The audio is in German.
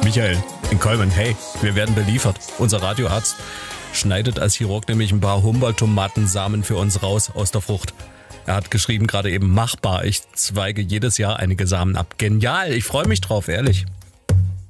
Michael in Köln, hey, wir werden beliefert. Unser Radioarzt schneidet als Chirurg nämlich ein paar Humboldt-Tomatensamen für uns raus aus der Frucht. Er hat geschrieben, gerade eben machbar. Ich zweige jedes Jahr einige Samen ab. Genial, ich freue mich drauf, ehrlich.